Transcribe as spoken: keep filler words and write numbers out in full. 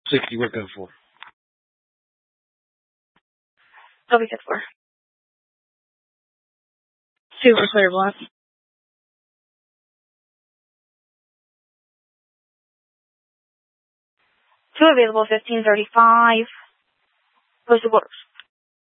sixty, we're good for. That'll be good for. Super Clear Blast. Two available, fifteen thirty-five. Posted orders.